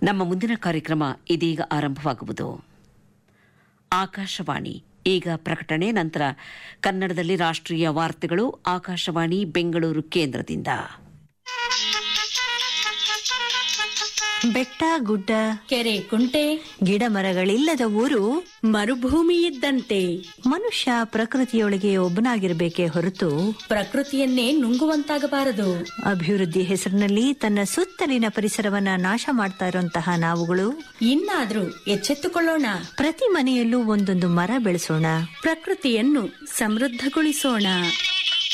ನಮ್ಮ ಮುಂದಿನ ಕಾರ್ಯಕ್ರಮ ಇದೀಗ ಆರಂಭವಾಗುವುದು. ಆಕಾಶವಾಣಿ. ಈಗ ಪ್ರಕಟಣೆ, ನಂತರ ಕನ್ನಡದಲ್ಲಿ ರಾಷ್ಟ್ರೀಯ ವಾರ್ತೆಗಳು. ಆಕಾಶವಾಣಿ ಬೆಂಗಳೂರು ಕೇಂದ್ರದಿಂದ. ಬೆಟ್ಟ ಗುಡ್ಡ, ಕೆರೆ ಕುಂಟೆ, ಗಿಡ ಮರಗಳಿಲ್ಲದ ಊರು ಮರುಭೂಮಿ ಇದ್ದಂತೆ. ಮನುಷ್ಯ ಪ್ರಕೃತಿಯೊಳಗೆ ಒಬ್ಬನಾಗಿರಬೇಕೇ ಹೊರತು ಪ್ರಕೃತಿಯನ್ನೇ ನುಂಗುವಂತಾಗಬಾರದು. ಅಭಿವೃದ್ಧಿ ಹೆಸರಿನಲ್ಲಿ ತನ್ನ ಸುತ್ತಲಿನ ಪರಿಸರವನ್ನ ನಾಶ ಮಾಡ್ತಾ ಇರುವಂತಹ ನಾವುಗಳು ಇನ್ನಾದ್ರೂ ಎಚ್ಚೆತ್ತುಕೊಳ್ಳೋಣ. ಪ್ರತಿ ಮನೆಯಲ್ಲೂ ಒಂದೊಂದು ಮರ ಬೆಳೆಸೋಣ. ಪ್ರಕೃತಿಯನ್ನು ಸಮೃದ್ಧಗೊಳಿಸೋಣ.